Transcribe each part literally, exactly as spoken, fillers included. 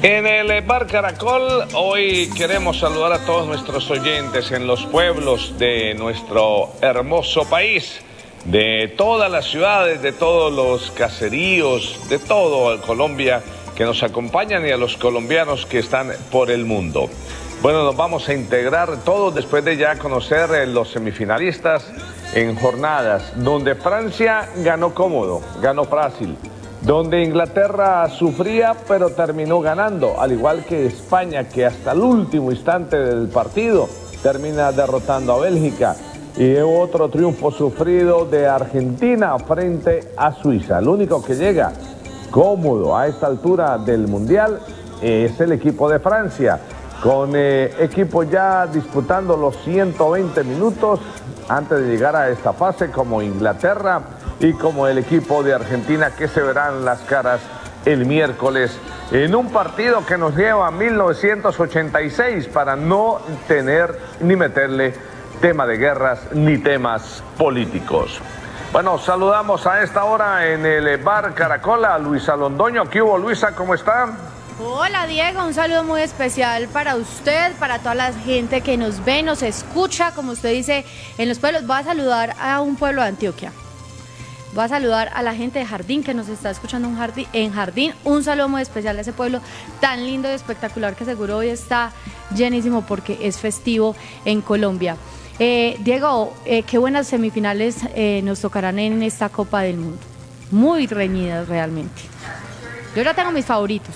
En el Bar Caracol hoy queremos saludar a todos nuestros oyentes en los pueblos de nuestro hermoso país, de todas las ciudades, de todos los caseríos, de todo Colombia que nos acompañan y a los colombianos que están por el mundo. Bueno, nos vamos a integrar todos después de ya conocer los semifinalistas en jornadas donde Francia ganó cómodo, ganó fácil, donde Inglaterra sufría pero terminó ganando, al igual que España, que hasta el último instante del partido termina derrotando a Bélgica, y otro triunfo sufrido de Argentina frente a Suiza. El único que llega cómodo a esta altura del Mundial es el equipo de Francia, con eh, equipo ya disputando los ciento veinte minutos antes de llegar a esta fase, como Inglaterra y como el equipo de Argentina, que se verán las caras el miércoles en un partido que nos lleva a mil novecientos ochenta y seis para no tener ni meterle tema de guerras ni temas políticos. Bueno, saludamos a esta hora en el Bar Caracol a Luisa Londoño. ¿Qué hubo, Luisa? ¿Cómo está? Hola, Diego, un saludo muy especial para usted, para toda la gente que nos ve, nos escucha, como usted dice, en los pueblos. Va a saludar a un pueblo de Antioquia. Va a saludar a la gente de Jardín que nos está escuchando en Jardín, en Jardín. Un saludo muy especial a ese pueblo tan lindo y espectacular que seguro hoy está llenísimo porque es festivo en Colombia. Eh, Diego, eh, qué buenas semifinales eh, nos tocarán en esta Copa del Mundo. Muy reñidas realmente. Yo ya tengo mis favoritos.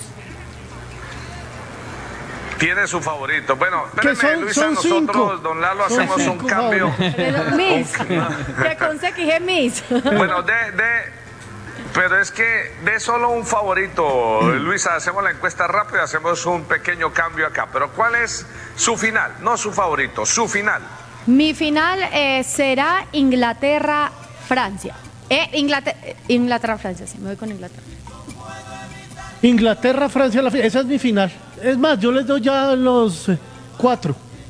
Tiene su favorito. Bueno, espérame, son, Luisa, son nosotros, cinco. don Lalo, Son hacemos cinco un cambio. Miss, que conseguí Miss. Bueno, de, de, pero es que de solo un favorito, Luisa, hacemos la encuesta rápida, hacemos un pequeño cambio acá. Pero ¿cuál es su final? No su favorito, su final. Mi final eh, será Inglaterra-Francia. Eh, Inglaterra, Inglaterra-Francia, sí, me voy con Inglaterra. Inglaterra, Francia, la, esa es mi final. Es más, yo les doy ya los eh, cuatro.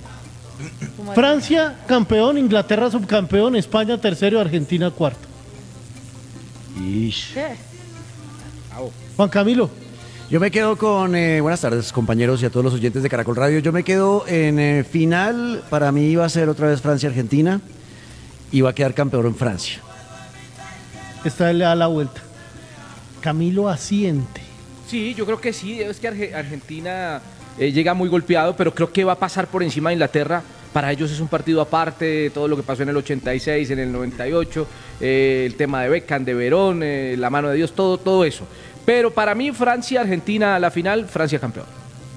Francia, campeón, Inglaterra, subcampeón, España, tercero, Argentina, cuarto. Ish. ¿Qué? Juan Camilo. Yo me quedo con, eh, buenas tardes compañeros y a todos los oyentes de Caracol Radio. Yo me quedo en eh, final, para mí iba a ser otra vez Francia-Argentina y va a quedar campeón en Francia. Esta le da la vuelta. Camilo asiente. Sí, yo creo que sí, es que Arge- Argentina eh, llega muy golpeado, pero creo que va a pasar por encima de Inglaterra. Para ellos es un partido aparte, todo lo que pasó en el ochenta y seis, en el noventa y ocho, eh, el tema de Beckham, de Verón, eh, la mano de Dios, todo, todo eso. Pero para mí Francia, Argentina, la final, Francia campeón.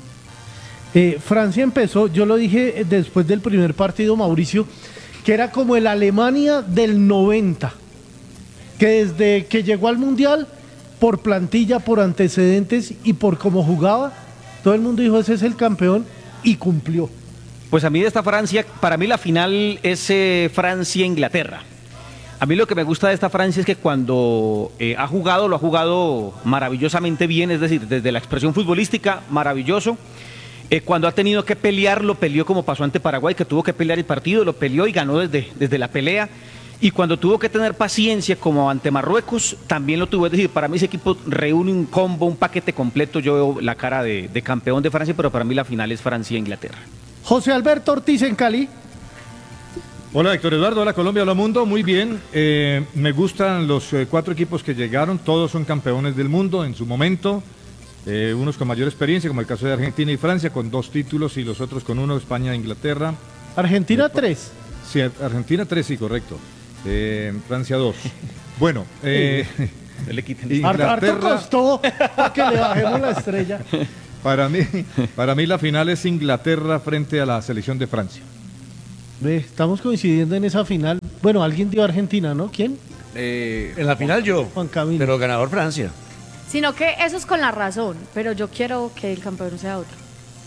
Eh, Francia empezó, yo lo dije después del primer partido, Mauricio, que era como el Alemania del noventa, que desde que llegó al Mundial, por plantilla, por antecedentes y por cómo jugaba, todo el mundo dijo, ese es el campeón, y cumplió. Pues a mí de esta Francia, para mí la final es eh, Francia-Inglaterra. A mí lo que me gusta de esta Francia es que cuando eh, ha jugado, lo ha jugado maravillosamente bien, es decir, desde la expresión futbolística, maravilloso. Eh, cuando ha tenido que pelear, lo peleó como pasó ante Paraguay, que tuvo que pelear el partido, lo peleó y ganó desde, desde la pelea. Y cuando tuvo que tener paciencia, como ante Marruecos, también lo tuvo. Es decir, para mí ese equipo reúne un combo, un paquete completo. Yo veo la cara de, de campeón de Francia, pero para mí la final es Francia-Inglaterra. José Alberto Ortiz en Cali. Hola Héctor Eduardo, hola Colombia, hola mundo, muy bien. Eh, me gustan los eh, cuatro equipos que llegaron, todos son campeones del mundo en su momento. Eh, unos con mayor experiencia, como el caso de Argentina y Francia, con dos títulos y los otros con uno, España e Inglaterra. Argentina Eh, tres. Sí, Argentina tres, sí, correcto. Eh, Francia dos. Bueno, eh, Harto Inglaterra, costó para que le bajemos la estrella. para mí, para mí la final es Inglaterra frente a la selección de Francia. Ve, estamos coincidiendo en esa final. Bueno, alguien dio Argentina, ¿no? ¿Quién? Eh, En la final yo, Juan Camilo. pero ganador Francia. Sino que eso es con la razón, pero yo quiero que el campeón sea otro.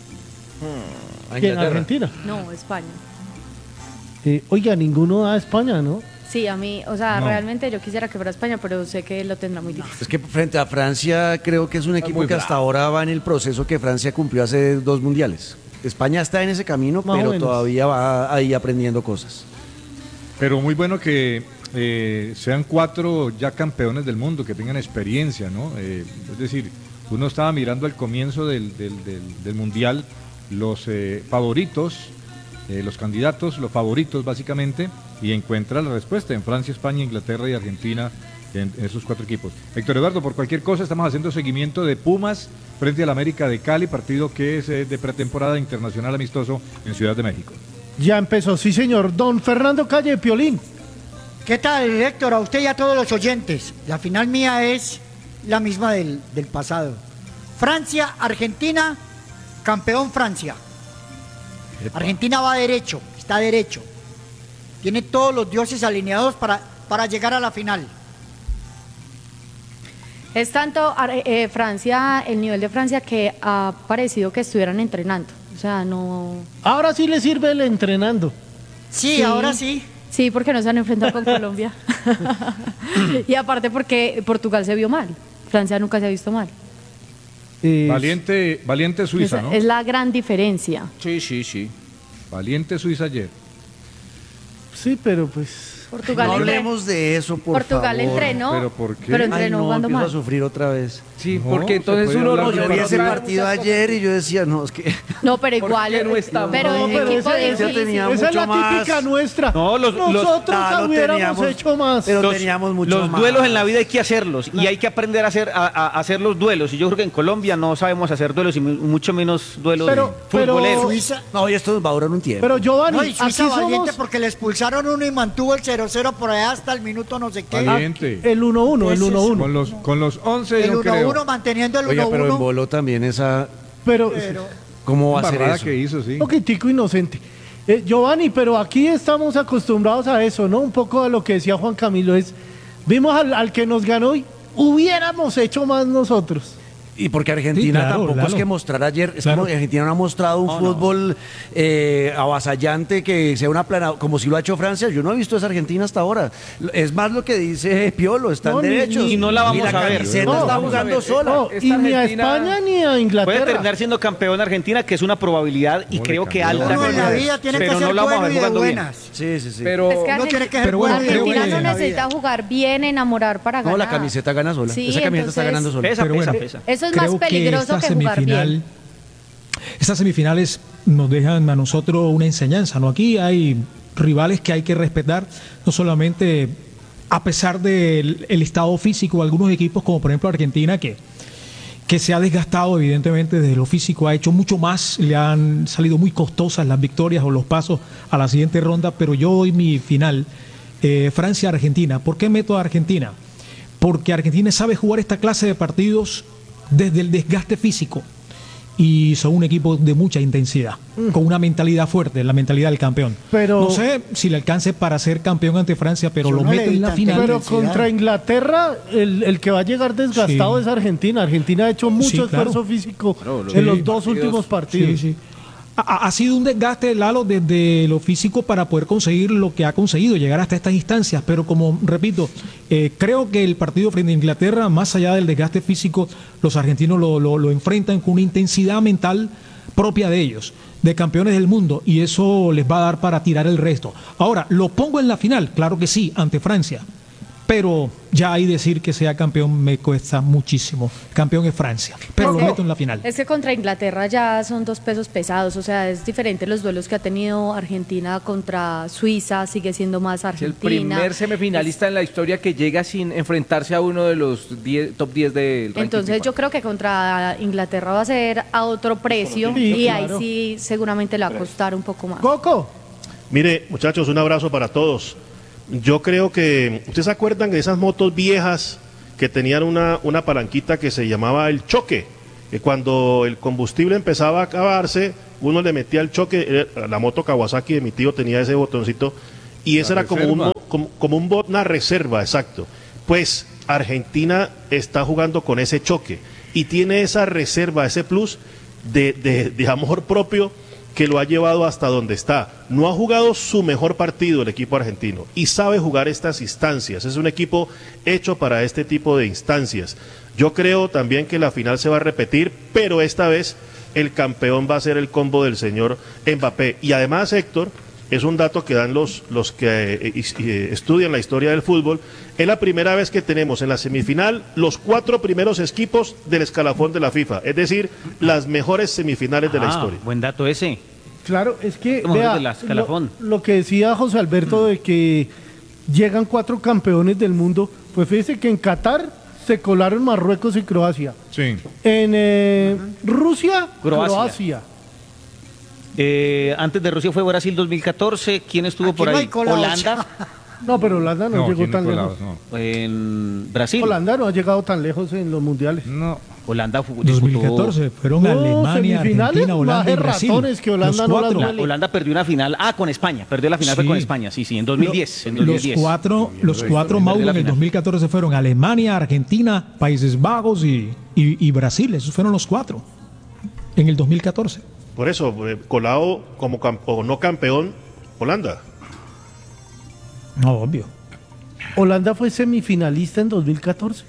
A ¿Quién? Inglaterra. Argentina. No, España. Eh, oiga, ninguno da a España, ¿no? Sí, a mí, o sea, No. realmente yo quisiera que fuera España, pero sé que lo tendrá muy difícil. Es que frente a Francia creo que es un equipo muy que bravo. hasta ahora va en el proceso que Francia cumplió hace dos mundiales. España está en ese camino, Más o pero menos. todavía va ahí aprendiendo cosas. Pero muy bueno que eh, sean cuatro ya campeones del mundo, que tengan experiencia, ¿no? Eh, es decir, uno estaba mirando al comienzo del, del, del, del Mundial los eh, favoritos, eh, los candidatos, los favoritos básicamente, y encuentra la respuesta en Francia, España, Inglaterra y Argentina, en, en esos cuatro equipos. Héctor Eduardo, por cualquier cosa estamos haciendo seguimiento de Pumas frente al América de Cali, partido que es eh, de pretemporada internacional amistoso en Ciudad de México. Ya empezó, sí señor. Don Fernando Calle, Piolín. ¿Qué tal, Héctor? A usted y a todos los oyentes. La final mía es la misma del, del pasado. Francia, Argentina, campeón Francia. Epa. Argentina va derecho, está derecho. Tiene todos los dioses alineados para, para llegar a la final. Es tanto eh, Francia, el nivel de Francia, que ha parecido que estuvieran entrenando. O sea, no... Ahora sí le sirve el entrenando. Sí, Sí. ahora sí. Sí, porque no se han enfrentado con Colombia. Y aparte porque Portugal se vio mal. Francia nunca se ha visto mal. Eh, Valiente, valiente Suiza, Esa ¿no? es la gran diferencia. Sí, sí, sí. Valiente Suiza ayer. Sí, pero pues... Portugal, No entre- hablemos de eso, por Portugal favor. entrenó, ¿Pero por qué? pero Ay, entrenó no, jugando empiezo mal. a sufrir otra vez. Sí, No, porque se entonces puede uno... hablar No, de yo vi Portugal. ese partido ayer y yo decía, no, es que... No, pero ¿Por igual, qué no estamos? pero No, es pero equipo ese- ese difícil. tenía Esa es mucho la más. típica nuestra. No, los- los- Nosotros Ah, lo hubiéramos teníamos, hecho más. pero Los- teníamos mucho los más. duelos en la vida hay que hacerlos y hay que aprender a hacer, a, a hacer los duelos. Y yo creo que en Colombia no sabemos hacer duelos y mu- mucho menos duelos Pero- pero- futboleros. Suiza. No, y esto nos va a durar un tiempo. Pero Giovanni, No, y aquí Suiza valiente somos porque le expulsaron uno y mantuvo el cero cero por allá hasta el minuto no sé qué. Valiente. el uno uno, el Ese es- uno uno. Con los, con los once, El yo uno creo. uno manteniendo el Oiga, uno pero en uno. Bolo también esa... Pero, Pero ¿Cómo va a ser Barrada eso? que hizo, sí. un poquitico inocente. Eh, Giovanni, pero aquí estamos acostumbrados a eso, ¿no? Un poco a lo que decía Juan Camilo, es, vimos al, al que nos ganó y hubiéramos hecho más nosotros. Y porque Argentina Sí, claro, tampoco claro. es que mostrar ayer, es Claro. como Argentina no ha mostrado un No, no. fútbol eh, avasallante que sea una plana, como si lo ha hecho Francia. Yo no he visto esa Argentina hasta ahora. Es más lo que dice Piolo, están No, ni- derechos. ni- y no la vamos y la a ver. camiseta No, está vamos jugando a ver. sola. No, esta y ni a Argentina- España ni a Puede Inglaterra. terminar siendo campeón Argentina, que es una probabilidad y ¿Cómo le creo que cambió? alta. uno en la vida tiene que pero ser no la vamos a bueno ver y de jugando bien. buenas. Sí, sí, sí. Pero... Es que Uno tiene que ser Pero bueno, bueno y de creo Argentina buenas no en la necesita vida. jugar bien, enamorar para ganar. No, la camiseta gana sola. Sí, esa camiseta está entonces- ganando sola. Pesa, Pero pesa, bueno, pesa. Eso es Creo más peligroso esta que jugar semifinal, bien. Estas semifinales nos dejan a nosotros una enseñanza, ¿no? Aquí hay rivales que hay que respetar, no solamente a pesar del el estado físico de algunos equipos, como por ejemplo Argentina, que, que se ha desgastado evidentemente desde lo físico, ha hecho mucho más, le han salido muy costosas las victorias o los pasos a la siguiente ronda, pero yo doy mi final, eh, Francia-Argentina. ¿Por qué meto a Argentina? Porque Argentina sabe jugar esta clase de partidos desde el desgaste físico y son un equipo de mucha intensidad, con una mentalidad fuerte, la mentalidad del campeón. Pero- no sé si le alcance para ser campeón ante Francia, pero Yo lo no le meto vi en la tanta final. Pero intensidad. contra Inglaterra, el, el que va a llegar desgastado Sí. es Argentina. Argentina ha hecho mucho Sí, claro. esfuerzo físico Claro, los en los sí. dos partidos. últimos partidos. Sí, sí. Ha, ha sido un desgaste, Lalo, desde lo físico para poder conseguir lo que ha conseguido, llegar hasta estas instancias. Pero como repito, eh, creo que el partido frente a Inglaterra, más allá del desgaste físico, los argentinos lo, lo- lo enfrentan con una intensidad mental propia de ellos, de campeones del mundo, y eso les va a dar para tirar el resto. Ahora, ¿lo pongo en la final? Claro que sí, ante Francia. Pero ya ahí decir que sea campeón me cuesta muchísimo. Campeón es Francia, pero Es lo que- meto en la final. Es que contra Inglaterra ya son dos pesos pesados, o sea, es diferente los duelos que ha tenido Argentina contra Suiza, sigue siendo más Es el Argentina. primer semifinalista en la historia que llega sin enfrentarse a uno de los diez, top diez del ranking Entonces FIFA. yo creo que contra Inglaterra va a ser a otro precio Sí, y claro. ahí sí seguramente le va a costar un poco más. Coco, Mire, muchachos, un abrazo para todos. Yo creo que, ¿ustedes se acuerdan de esas motos viejas que tenían una, una palanquita que se llamaba el choque? Que cuando el combustible empezaba a acabarse, uno le metía el choque, eh, la moto Kawasaki de mi tío tenía ese botoncito, y ese La era como un, reserva. mo- como, como un bot, una reserva, exacto. Pues Argentina está jugando con ese choque y tiene esa reserva, ese plus de, de, de amor propio que lo ha llevado hasta donde está. No ha jugado su mejor partido el equipo argentino y sabe jugar estas instancias. Es un equipo hecho para este tipo de instancias. Yo creo también que la final se va a repetir, pero esta vez el campeón va a ser el combo del señor Mbappé. Y además, Héctor, es un dato que dan los, los que eh, eh, estudian la historia del fútbol. Es la primera vez que tenemos en la semifinal los cuatro primeros equipos del escalafón de la FIFA, es decir, las mejores semifinales de la Ah, historia. buen dato ese. Claro, es que Como vea, de la escalafón. lo, lo que decía José Alberto de que llegan cuatro campeones del mundo, pues fíjese que en Qatar se colaron Marruecos y Croacia. Sí. En eh, Rusia, Croacia. Croacia. Eh, antes de Rusia fue Brasil dos mil catorce. ¿Quién estuvo Aquí por no ahí? hay colados. Holanda. No, pero Holanda no, No, llegó ¿quién tan Nicolau? lejos. No. En Brasil. Holanda no ha llegado tan lejos en los mundiales. No. Holanda fu- dos mil disputó- catorce fueron No, Alemania, semifinales, Argentina, Holanda y baje Brasil. ratones que Holanda Los no las cuatro. duele. La- Holanda perdió una final. Ah, con España. Perdió la final fue Sí. con España. Sí, sí, en dos mil diez. En Los 2010. cuatro, los cuatro Perdió Mauro la en el final. dos mil catorce fueron Alemania, Argentina, Países Bajos y, y- y Brasil. Esos fueron los cuatro en el dos mil catorce. Por eso, eh, colado como cam- o no campeón, Holanda. No, obvio. Holanda fue semifinalista en dos mil catorce.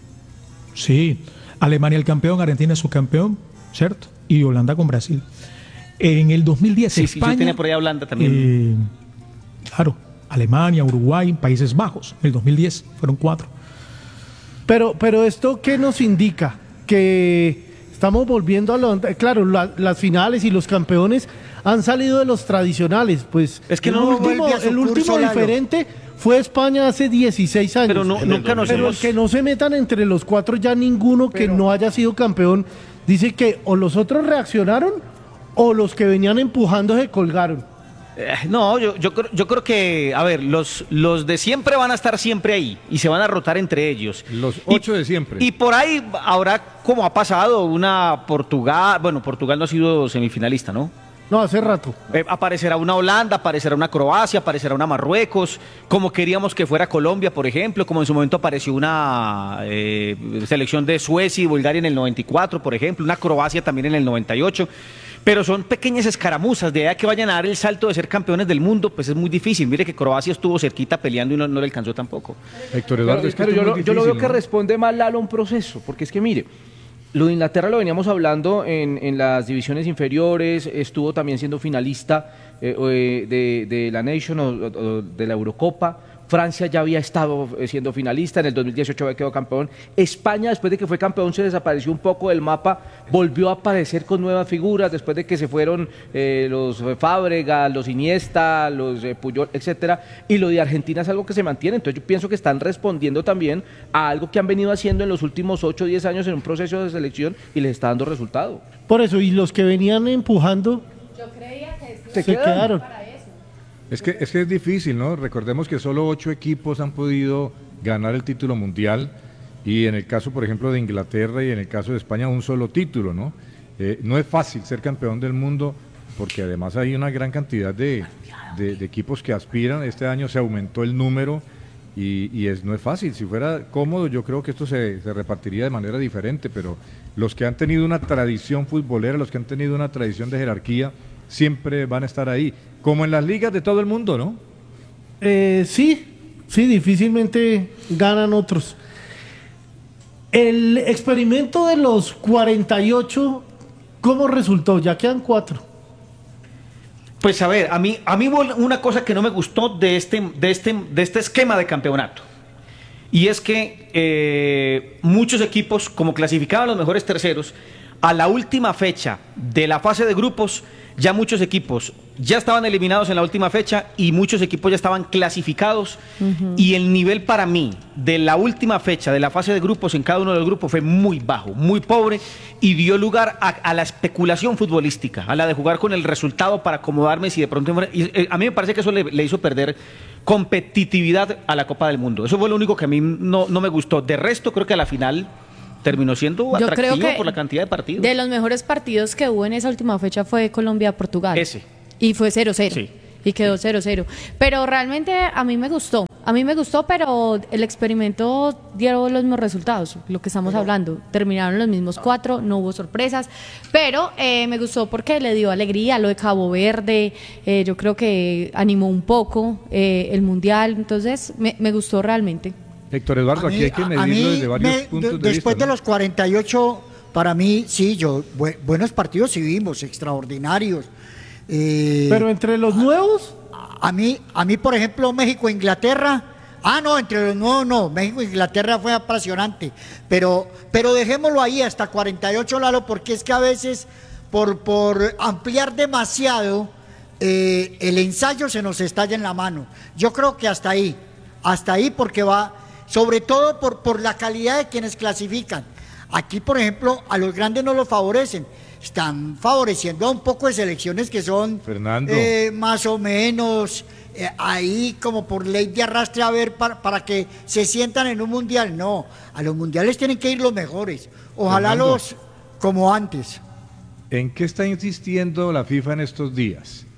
Sí, Alemania el campeón, Argentina es su campeón, ¿cierto? Y Holanda con Brasil. En el dos mil diez, Sí, sí, yo España. tenía por ahí a Holanda también. eh, claro, Alemania, Uruguay, Países Bajos. En el dos mil diez fueron cuatro. Pero, pero esto, ¿qué nos indica? Que estamos volviendo a lo... Claro, la- las finales y los campeones han salido de los tradicionales. Pues Es que el no último, vuelve a su el último curso, Lalo. diferente fue España hace dieciséis años. Pero no- nunca nos Pero hemos... que no se metan entre los cuatro ya ninguno que no haya sido campeón. Dice que o los otros reaccionaron o los que venían empujando se colgaron. Eh, No, yo, yo, creo, yo creo que, a ver, los, los de siempre van a estar siempre ahí y se van a rotar entre ellos. Los Y- ocho de siempre. Y por ahí habrá, como ha pasado, una Portugal, bueno, Portugal no ha sido semifinalista, ¿no? No, hace rato. Eh, aparecerá una Holanda, aparecerá una Croacia, aparecerá una Marruecos, como queríamos que fuera Colombia, por ejemplo, como en su momento apareció una eh, selección de Suecia y Bulgaria en el noventa y cuatro, por ejemplo, una Croacia también en el noventa y ocho. Pero son pequeñas escaramuzas, de ahí a que vayan a dar el salto de ser campeones del mundo, pues es muy difícil. Mire que Croacia estuvo cerquita peleando y no, no le alcanzó tampoco. Héctor Eduardo, Pero, es que pero esto yo, es muy lo, yo lo veo difícil, que ¿no? responde más Lalo a un proceso, porque es que mire, lo de Inglaterra lo veníamos hablando en, en las divisiones inferiores, estuvo también siendo finalista eh, eh, de, de la Nation o, o de la Eurocopa. Francia ya había estado eh, siendo finalista, en el dos mil dieciocho había quedado campeón. España, después de que fue campeón, se desapareció un poco del mapa, volvió a aparecer con nuevas figuras, después de que se fueron eh, los Fábregas, los Iniesta, los eh, Puyol, etcétera. Y lo de Argentina es algo que se mantiene, entonces yo pienso que están respondiendo también a algo que han venido haciendo en los últimos ocho o diez años en un proceso de selección y les está dando resultado. Por eso, y los que venían empujando Yo creía que se quedan. quedaron. Es que, es que es difícil, ¿no? Recordemos que solo ocho equipos han podido ganar el título mundial y en el caso, por ejemplo, de Inglaterra y en el caso de España, un solo título, ¿no? Eh, no es fácil ser campeón del mundo porque además hay una gran cantidad de, de- de equipos que aspiran. Este año se aumentó el número y, y es, no es fácil. Si fuera cómodo, yo creo que esto se, se repartiría de manera diferente, pero los que han tenido una tradición futbolera, los que han tenido una tradición de jerarquía, siempre van a estar ahí, como en las ligas de todo el mundo, ¿no? Eh, sí, sí, difícilmente ganan otros. El experimento de los cuarenta y ocho, ¿cómo resultó? Ya quedan cuatro. Pues a ver, a mí, a mí hubo una cosa que no me gustó de este, de este, de este esquema de campeonato. Y es que eh, muchos equipos, como clasificaban los mejores terceros, a la última fecha de la fase de grupos, ya muchos equipos ya estaban eliminados en la última fecha y muchos equipos ya estaban clasificados. Y el nivel para mí de la última fecha de la fase de grupos en cada uno de los grupos fue muy bajo, muy pobre y dio lugar a, a la especulación futbolística, a la de jugar con el resultado para acomodarme si de pronto... Y, eh, a mí me parece que eso le, le hizo perder competitividad a la Copa del Mundo. Eso fue lo único que a mí no, no me gustó. De resto, creo que a la final terminó siendo Yo atractivo creo que por la cantidad de partidos. de los mejores partidos que hubo en esa última fecha fue Colombia-Portugal. Ese. Y fue cero cero. Sí. Y quedó cero cero. Pero realmente a mí me gustó. A mí me gustó, pero el experimento dio los mismos resultados, lo que estamos hablando. Terminaron los mismos cuatro, no hubo sorpresas. Pero eh, me gustó porque le dio alegría lo de Cabo Verde. Eh, yo creo que animó un poco eh, el Mundial. Entonces me, me gustó realmente. Héctor Eduardo, A mí- aquí hay que a- a medirlo mí desde varios me- puntos de, de- Después vista, de ¿no? los cuarenta y ocho, para mí, sí, yo bu- buenos partidos sí vimos, extraordinarios. Eh, Pero entre los nuevos, a mí, a mí, por ejemplo, México e Inglaterra, ah, no, entre los no, no, México e Inglaterra fue apasionante, pero, pero dejémoslo ahí hasta cuarenta y ocho, Lalo, porque es que a veces, por, por ampliar demasiado, eh, el ensayo se nos estalla en la mano. Yo creo que hasta ahí, hasta ahí, porque va, sobre todo por, por la calidad de quienes clasifican. Aquí, por ejemplo, a los grandes no los favorecen, están favoreciendo a un poco de selecciones que son Fernando. Eh, más o menos eh, ahí como por ley de arrastre a ver para, para que se sientan en un mundial. No, a los mundiales tienen que ir los mejores, ojalá Fernando. los como antes. ¿En qué está insistiendo la FIFA en estos días?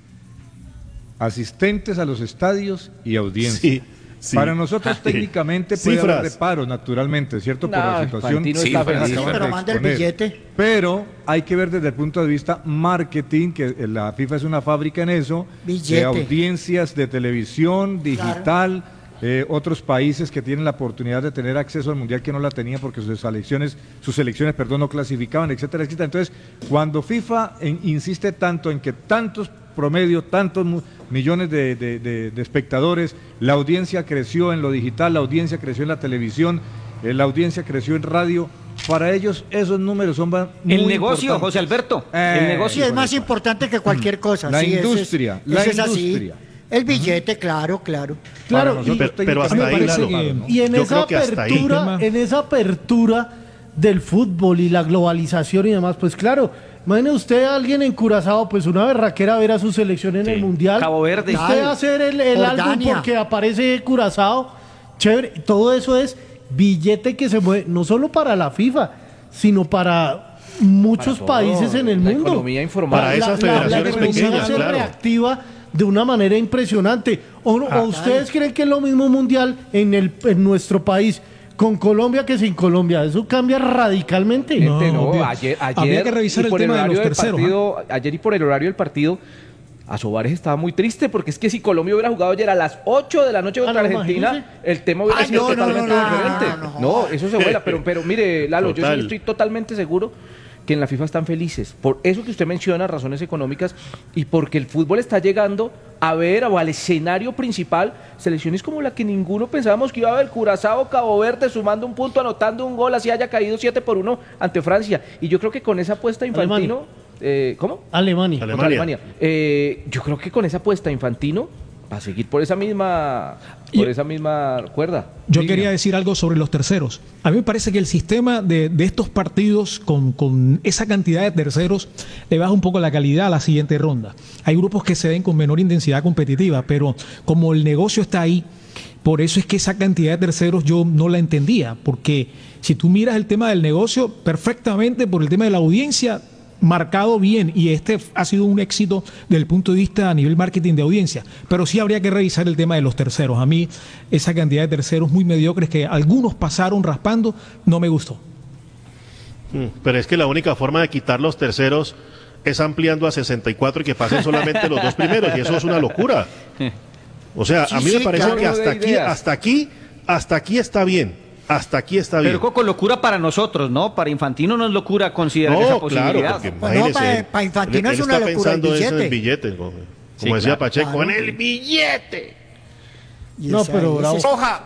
Asistentes a los estadios y audiencia. Sí, sí. Para nosotros Sí. técnicamente puede Cifras. haber reparos, naturalmente, ¿cierto? Por No, la situación Infantino que está acaban feliz. de Pero manda el exponer. billete. Pero hay que ver desde el punto de vista marketing, que la FIFA es una fábrica en eso, Billete. de audiencias de televisión, digital, eh, otros países que tienen la oportunidad de tener acceso al Mundial que no la tenían porque sus selecciones, sus selecciones, perdón, no clasificaban, etcétera, etcétera. Entonces, cuando FIFA en- insiste tanto en que tantos promedio, tantos mu- millones de, de- de- de espectadores, la audiencia creció en lo digital, la audiencia creció en la televisión, eh, la audiencia creció en radio, para ellos esos números son ba- muy El negocio, importantes. José Alberto, Eh, el Sí, negocio. es más importante que cualquier cosa. La sí, eso es- industria, la eso es así. industria. El billete, claro, claro. Claro, Para nosotros pero- pero hasta técnicamente ahí, es Lalo, claro, ¿no? Y en Yo esa creo que hasta ahí. apertura, Tema. en esa apertura del fútbol y la globalización y demás, pues claro, imagine usted a alguien en Curazao, pues una berraquera ver a su selección en el Mundial. Cabo Verde. Usted Claro. hacer el, el álbum Jordania. porque aparece Curazao, chévere, todo eso es billete que se mueve, no solo para la FIFA, sino para muchos Para todo, países en el la mundo. economía informal. Para esas la, la federaciones economía pequeñas, se claro. reactiva de una manera impresionante. ¿O, no- o ustedes creen que es lo mismo mundial en, el, en nuestro país con Colombia que sin Colombia? Eso cambia radicalmente. Gente, no, obvio. ayer, Habría ayer que revisar y el por tema de horario los del terceros, partido, ayer y por el horario del partido, Asobares estaba muy triste porque es que si Colombia hubiera jugado ayer a las ocho de la noche contra Ah, no, Argentina, imagínese. el tema hubiera Ay, sido no, no, totalmente no, no, diferente. no, no, No, no. eso se vuela, pero, pero mire, Lalo, yo sí Total. estoy totalmente seguro que en la FIFA están felices. Por eso que usted menciona, razones económicas, y porque el fútbol está llegando a ver o al escenario principal selecciones como la que ninguno pensábamos que iba a haber, Curazao, Cabo Verde, sumando un punto, anotando un gol, así haya caído siete por uno ante Francia. Y yo creo que con esa apuesta Infantino... Eh, ¿Cómo? Alemania. Ale- Contra Alemania. Alemania. Eh, yo creo que con esa apuesta Infantino va a seguir por esa misma por Y- esa misma cuerda. Yo Línea. quería decir algo sobre los terceros. A mí me parece que el sistema de, de estos partidos con, con esa cantidad de terceros le baja un poco la calidad a la siguiente ronda. Hay grupos que se ven con menor intensidad competitiva, pero como el negocio está ahí, por eso es que esa cantidad de terceros yo no la entendía, porque si tú miras el tema del negocio, perfectamente por el tema de la audiencia, marcado bien, y este ha sido un éxito desde el punto de vista a nivel marketing de audiencia, pero sí habría que revisar el tema de los terceros. A mí esa cantidad de terceros muy mediocres que algunos pasaron raspando no me gustó. Mm, Pero es que la única forma de quitar los terceros es ampliando a sesenta y cuatro y que pasen solamente los dos primeros, y eso es una locura. O sea, Sí, a mí me sí, parece claro. que hasta De aquí, ideas. hasta aquí, hasta aquí está bien. Hasta aquí está bien. Pero con locura para nosotros, ¿no? Para Infantino no es locura considerar esa No, claro, posibilidad. porque Pues no, imagínese, pa- él- pa Infantino él- es él una está locura el pensando eso en el billete. billete, como, Sí, como decía claro. Pacheco, Claro. en el billete. Y No, esa- pero y bravo. ese- Roja.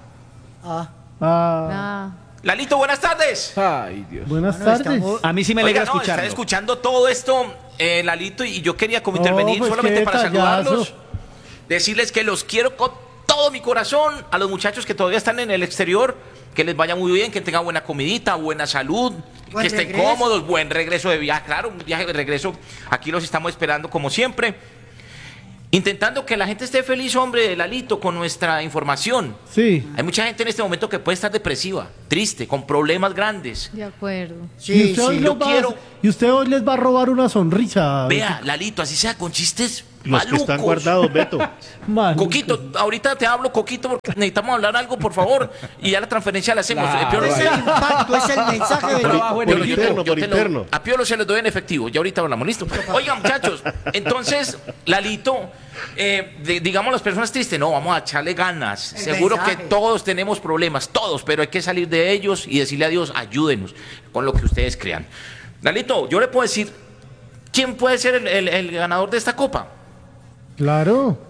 Ah, Ah, Ah, Lalito, buenas tardes. Ay, Dios. buenas bueno, tardes. estamos- A mí sí me alegra Oiga, no, escucharlo. estaba escuchando todo esto, eh, Lalito, y yo quería como No, intervenir pues, solamente qué para detallazo. saludarlos, decirles que los quiero con todo mi corazón, a los muchachos que todavía están en el exterior, que les vaya muy bien, que tengan buena comidita, buena salud, Buen que estén regreso. cómodos, buen regreso de viaje, claro, un viaje de regreso, aquí los estamos esperando como siempre. Intentando que la gente esté feliz, hombre, Lalito, con nuestra información. Sí. Hay mucha gente en este momento que puede estar depresiva, triste, con problemas grandes. de acuerdo. y, sí, usted hoy sí. los yo va a- quiero- y usted hoy les va a robar una sonrisa. Vea, Lalito, así sea con chistes Los que están malucos. guardados, Beto. Maluco. Coquito, ahorita te hablo, Coquito, porque necesitamos hablar algo, por favor. Y ya la transferencia la hacemos. Claro, Eh, Piolo, Es el impacto, es el mensaje de Trabajo en Por Piolo, yo te- interno, yo por te lo- interno. a Piolo se los doy en efectivo. Ya ahorita hablamos, listo. Oigan, muchachos, entonces, Lalito, eh, de- digamos las personas tristes, no, vamos a echarle ganas. El Seguro mensaje. que todos tenemos problemas, todos, pero hay que salir de ellos y decirle a Dios, ayúdenos con lo que ustedes crean. Lalito, yo le puedo decir, ¿quién puede ser el, el- el ganador de esta copa? Claro.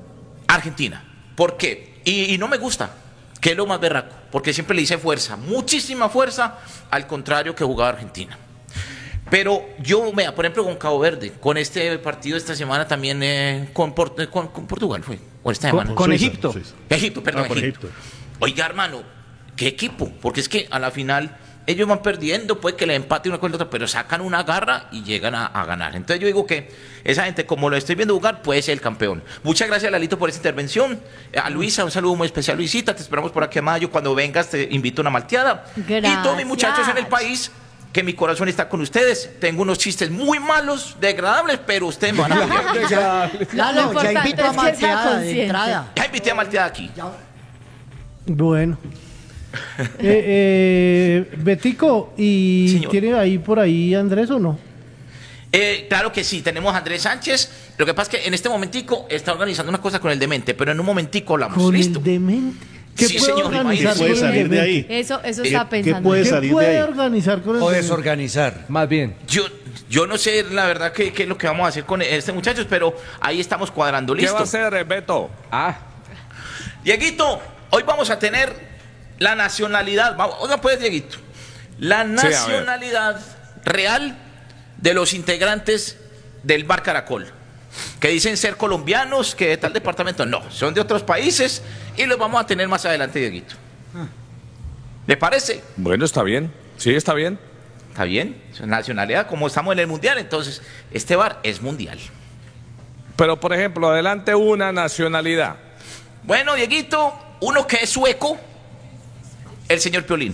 Argentina. ¿Por qué? Y, y no me gusta, que es lo más berraco, porque siempre le hice fuerza, muchísima fuerza, al contrario que jugaba Argentina. Pero yo, mira, por ejemplo, con Cabo Verde, con este partido esta semana también eh, con, Port con, con Portugal fue, o esta semana. Con, con Suiza, Egipto. Suiza. Egipto, perdón, Ah, Egipto. Egipto. Oiga, hermano, ¿qué equipo? Porque es que a la final ellos van perdiendo, puede que le empate una con la otra, pero sacan una garra y llegan a, a ganar. Entonces yo digo que esa gente, como lo estoy viendo jugar, puede ser el campeón. Muchas gracias, Lalito, por esta intervención. A Luisa, un saludo muy especial. Luisita, te esperamos por aquí a mayo. Cuando vengas te invito a una malteada. Gracias. Y todos mis muchachos en el país, que mi corazón está con ustedes. Tengo unos chistes muy malos, degradables, pero ustedes me van a apoyar. Lo Claro, ya importante invito a es que sea malteada de consciente. entrada. Ya invité a malteada aquí. Bueno. eh, eh, Betico, ¿y Señor. tiene ahí por ahí Andrés o no? Eh, claro que sí, tenemos a Andrés Sánchez. Lo que pasa es que en este momentico está organizando una cosa con el demente, pero en un momentico hablamos. Con ¿Listo? el demente. ¿Qué Sí, puede señor, organizar imagínese. con ¿Puede el salir de demente? ahí? Eso, eso ¿Qué- estaba qué pensando. puede ¿Qué salir de puede ahí? organizar con el O demente? desorganizar. Más bien. Yo, yo no sé la verdad qué, qué es lo que vamos a hacer con este muchachos, pero ahí estamos cuadrando. ¿Qué ¿Listo? va a hacer, eh, Beto? Ah, Dieguito, hoy vamos a tener la nacionalidad. Vamos, oiga pues, Dieguito. La a ver. nacionalidad real de los integrantes del Bar Caracol. Que dicen ser colombianos, que de tal departamento. No, son de otros países y los vamos a tener más adelante, Dieguito. ¿Le parece? Bueno, está bien. Sí, está bien. Está bien. Es nacionalidad, como estamos en el mundial, entonces este bar es mundial. Pero, por ejemplo, adelante una nacionalidad. Bueno, Dieguito, uno que es sueco, el señor Piolín.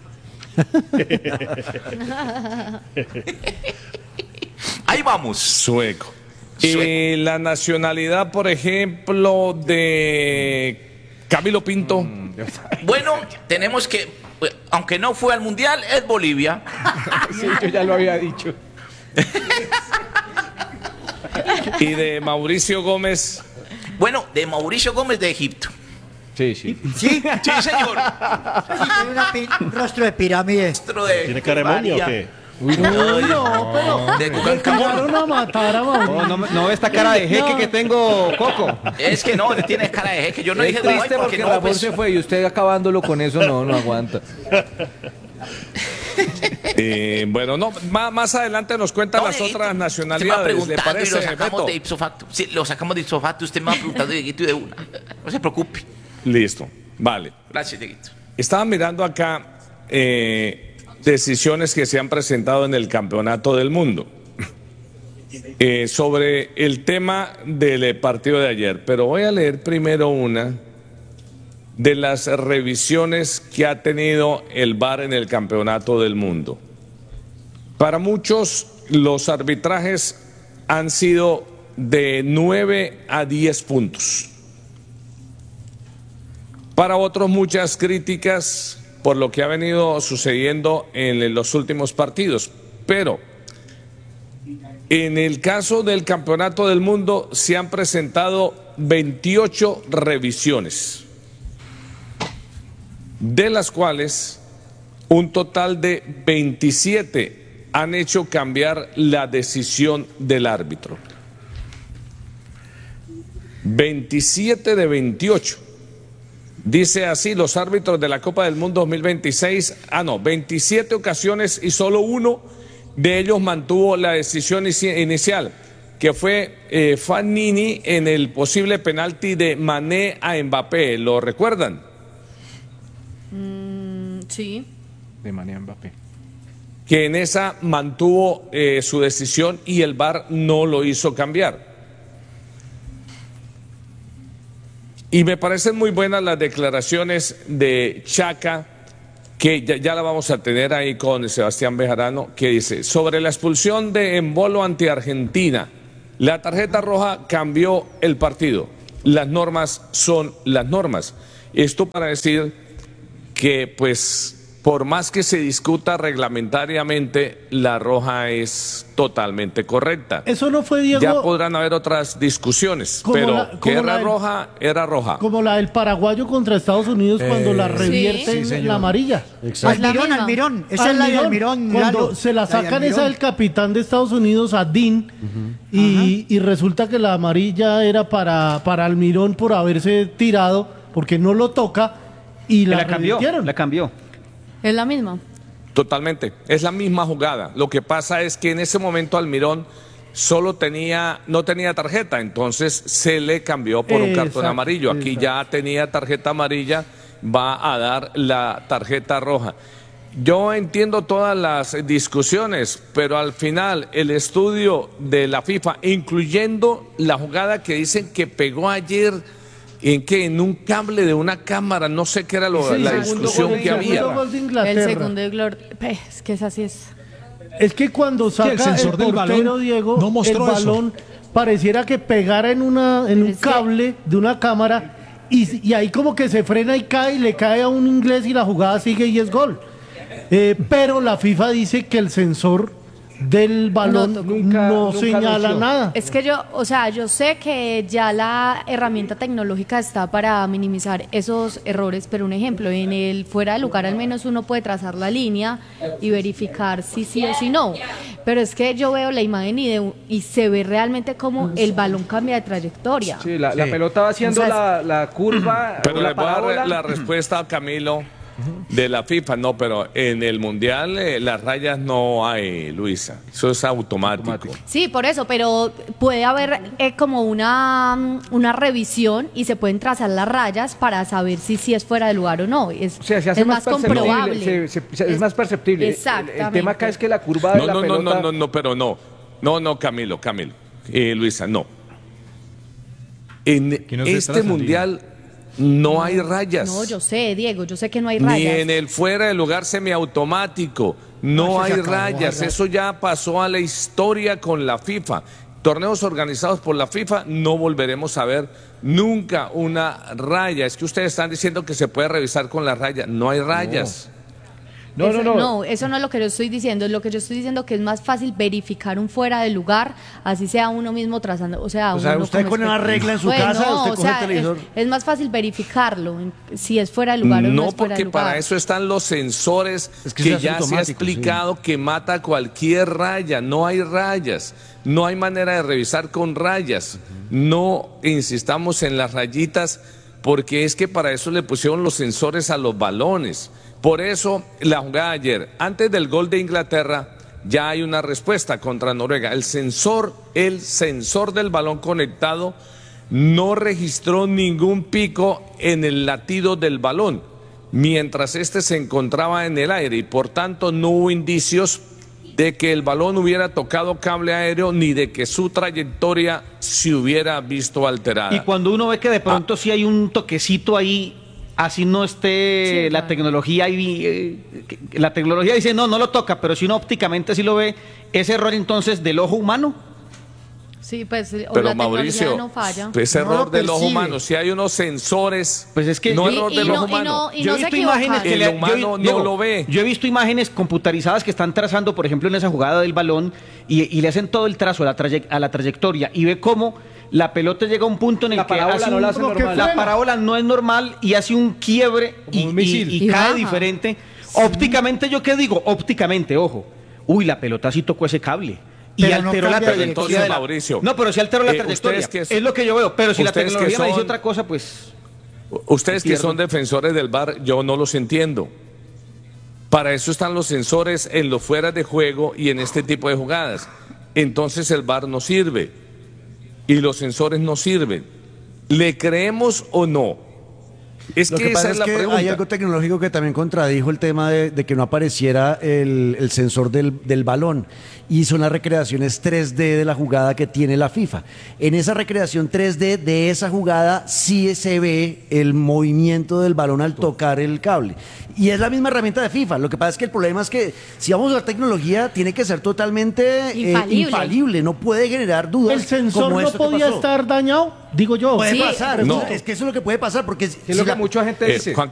Ahí vamos. Sueco. Sueco. Y la nacionalidad, por ejemplo, de Camilo Pinto. Bueno, tenemos que, aunque no fue al mundial, es Bolivia. sí, yo ya lo había dicho. Y de Mauricio Gómez. Bueno, de Mauricio Gómez de Egipto. Sí, sí. ¿Sí? Sí, señor. Sí, tiene una pi- un rostro de pirámide. Nuestro de ¿Tiene cara de momia o María, qué? Uy, no, pero de me Tutankamón. llegaron a matar a Mauricio. Oh, no, no ve esta cara de jeque que tengo, Coco. Es que no, le tiene cara de jeque. Yo no es dije Dubái triste porque, porque no, Ramón pues, se fue y usted acabándolo con eso no, no aguanta. Eh, bueno, no, más, más adelante nos cuentan No, las Dieguito, otras usted me va nacionalidades. ¿Le preguntando y lo parece, sacamos Beto? de ipso facto. Sí, lo sacamos de ipso facto. Usted me va preguntando, Dieguito, y de una. No se preocupe. Listo, vale. Gracias, Dieguito. Estaba mirando acá eh, decisiones que se han presentado en el Campeonato del Mundo eh, sobre el tema del eh, partido de ayer, pero voy a leer primero una de las revisiones que ha tenido el V A R en el Campeonato del Mundo. Para muchos, los arbitrajes han sido de nueve a diez puntos. Para otros, muchas críticas por lo que ha venido sucediendo en los últimos partidos. Pero en el caso del Campeonato del Mundo se han presentado veintiocho revisiones, de las cuales un total de veintisiete han hecho cambiar la decisión del árbitro. veintisiete de veintiocho. Dice así, los árbitros de la Copa del Mundo dos mil veintiséis, ah no, veintisiete ocasiones y solo uno de ellos mantuvo la decisión inicial, que fue eh, Fanini en el posible penalti de Mané a Mbappé. ¿Lo recuerdan? Mm, sí. De Mané a Mbappé. Que en esa mantuvo eh, su decisión y el V A R no lo hizo cambiar. Y me parecen muy buenas las declaraciones de Chaca, que ya, ya la vamos a tener ahí con Sebastián Bejarano, que dice, sobre la expulsión de Embolo ante Argentina, la tarjeta roja cambió el partido. Las normas son las normas. Esto para decir que pues por más que se discuta reglamentariamente, la roja es totalmente correcta. Eso no fue, Diego. Ya podrán haber otras discusiones, Como pero la- que como era la del- roja, era roja. Como la del paraguayo contra Estados Unidos cuando Eh, la revierte sí, en señor. la amarilla. Almirón, misma. Almirón. Esa es la de Almirón. Cuando Lalo. se la de sacan esa Almirón. del capitán de Estados Unidos, a Dean, y, y resulta que la amarilla era para, para Almirón por haberse tirado, porque no lo toca, y Que la, la cambió, revirtieron. la cambió. Es la misma. Totalmente, es la misma jugada. Lo que pasa es que en ese momento Almirón solo tenía, no tenía tarjeta, entonces se le cambió por un cartón Exacto, amarillo. Aquí exacto. ya tenía tarjeta amarilla, va a dar la tarjeta roja. Yo entiendo todas las discusiones, pero al final el estudio de la FIFA, incluyendo la jugada que dicen que pegó ayer, en que en un cable de una cámara, no sé qué era lo- Es el la segundo discusión gol- el que había. segundo gol de El Inglaterra. segundo de Glor... Pe, Es que es así es. Es que cuando que el saca el, sensor del portero, balón Diego, no mostró el eso. balón pareciera que pegara en una en un Es que- cable de una cámara y, y ahí como que se frena y cae y le cae a un inglés y la jugada sigue y es gol. Eh, pero la FIFA dice que el sensor del balón No no, tocó. Nunca- señala nunca anunció. nada. Es que yo, o sea, yo sé que ya la herramienta tecnológica está para minimizar esos errores, pero un ejemplo, en el fuera de lugar al menos uno puede trazar la línea y verificar si sí o si no. Pero es que yo veo la imagen y, de, y se ve realmente como el balón cambia de trayectoria. Sí, la, la Sí. pelota va haciendo O sea, la, la curva, Pero la le voy a dar parábola. la respuesta a Camilo de la FIFA. No, pero en el Mundial eh, las rayas no hay, Luisa. Eso es automático. Sí, por eso, pero puede haber eh, como una, mm, una revisión y se pueden trazar las rayas para saber si, si es fuera de lugar o no. Es, O sea, se hace es más, más perceptible, comprobable. se- se- se- es, más perceptible. El- El, Exactamente. tema acá es que la curva de No, la no, no, pelota... no, no, no, pero no. No, no, Camilo, Camilo. Eh, Luisa, no. En Aquí no se este traza Mundial no hay rayas. No, yo sé, Diego, yo sé que no hay Ni rayas. en el fuera de lugar semiautomático. No No, eso hay se acabó, rayas. hay Eso ya pasó a la historia con la FIFA. Torneos organizados por la FIFA no volveremos a ver nunca una raya. Es que ustedes están diciendo que se puede revisar con la raya. No hay rayas. No, Eso- no, no. No, eso no es lo que yo estoy diciendo. Es lo que yo estoy diciendo que es más fácil verificar un fuera de lugar, así sea uno mismo trazando. O sea, O sea, uno usted como con una espe- regla en su Pues casa, no, usted o coge el sea, televisor. Es, es más fácil verificarlo, en- si es fuera de lugar o no No, es fuera de porque lugar. para eso están los sensores Es que que, se hace ya se ha automático, explicado que mata cualquier raya. No hay rayas. No hay manera de revisar con rayas. No insistamos en las rayitas porque es que para eso le pusieron los sensores a los balones. Por eso la jugada de ayer, antes del gol de Inglaterra, ya hay una respuesta contra Noruega. El sensor, el sensor del balón conectado no registró ningún pico en el latido del balón, mientras este se encontraba en el aire y por tanto no hubo indicios de que el balón hubiera tocado cable aéreo ni de que su trayectoria se hubiera visto alterada. Y cuando uno ve que de pronto sí hay un toquecito ahí, así no esté Sí, la claro. tecnología ahí, eh, que- la tecnología dice no, no lo toca, pero si uno ópticamente sí lo ve, ese error entonces del ojo humano. Sí, pues o Pero la tecnología Mauricio, no falla. es No error lo del ojo percibe. humano. Si hay unos sensores, Pues es que no yo- error Y- y del no- ojo y humano. no- y yo no he se visto imágenes equivocan. que El le- humano yo, no Diego, lo ve. Yo he visto imágenes computarizadas que están trazando, por ejemplo, en esa jugada del balón y, y le hacen todo el trazo a la, traye- a la trayectoria y ve cómo la pelota llega a un punto en el La que parábola hace no un- la hace Como que normal. la frena. parábola no es normal y hace un quiebre y, Como un y- misil. y Y cae baja. diferente. Ópticamente, ¿yo qué digo? Ópticamente, ojo. Uy, la pelota sí tocó ese cable. Y Pero no alteró la cambia de trayectoria dirección. de la... Mauricio, No, pero sí alteró la eh, trayectoria. ustedes que- es lo que yo veo. Pero si la ustedes que tecnología me dice son- otra cosa, pues... Ustedes que Pierdo. son defensores del V A R, yo no los entiendo. Para eso están los sensores en los fueras de juego y en este tipo de jugadas. Entonces el V A R no sirve y los sensores no sirven. ¿Le creemos o no? Es Lo que, que pasa esa es es la que pregunta. hay algo tecnológico que también contradijo el tema de, de que no apareciera el, el sensor del, del balón y son las recreaciones tres D de la jugada que tiene la FIFA. En esa recreación tres D de esa jugada sí se ve el movimiento del balón al tocar el cable. Y es la misma herramienta de FIFA. Lo que pasa es que el problema es que si vamos a usar tecnología tiene que ser totalmente eh, Infalible. infalible, no puede generar dudas. El sensor como no esto que podía pasó. estar dañado, digo yo. Puede Sí. pasar, No. es que eso es lo que puede pasar porque Es lo que mucha gente Eh, dice. Juan